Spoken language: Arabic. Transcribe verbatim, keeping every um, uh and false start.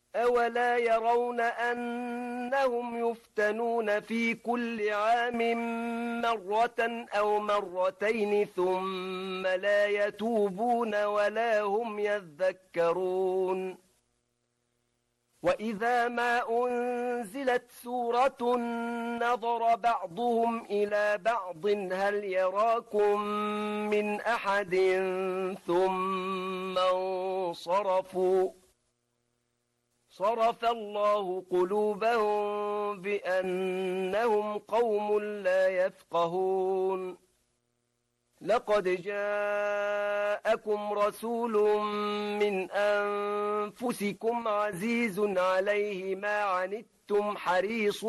أولا يرون أنهم يفتنون في كل عام مرة أو مرتين ثم لا يتوبون ولا هم يذكرون وإذا ما أنزلت سورة نظر بعضهم إلى بعض هل يراكم من أحد ثم انصرفوا صرف الله قلوبهم بأنهم قوم لا يفقهون لقد جاءكم رسول من أنفسكم عزيز عليه ما عنتم حريص